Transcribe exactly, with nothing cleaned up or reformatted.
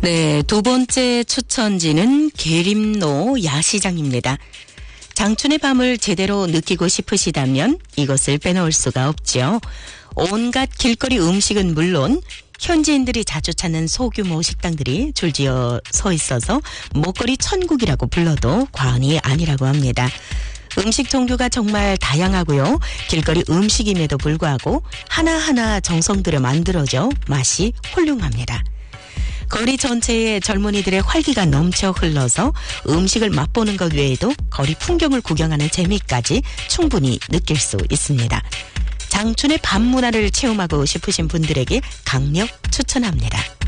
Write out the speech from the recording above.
네, 두 번째 추천지는 계림로 야시장입니다. 장춘의 밤을 제대로 느끼고 싶으시다면 이것을 빼놓을 수가 없죠. 온갖 길거리 음식은 물론 현지인들이 자주 찾는 소규모 식당들이 줄지어 서 있어서 먹거리 천국이라고 불러도 과언이 아니라고 합니다. 음식 종류가 정말 다양하고요. 길거리 음식임에도 불구하고 하나하나 정성 들여 만들어져 맛이 훌륭합니다. 거리 전체에 젊은이들의 활기가 넘쳐 흘러서 음식을 맛보는 것 외에도 거리 풍경을 구경하는 재미까지 충분히 느낄 수 있습니다. 장춘의 밤 문화를 체험하고 싶으신 분들에게 강력 추천합니다.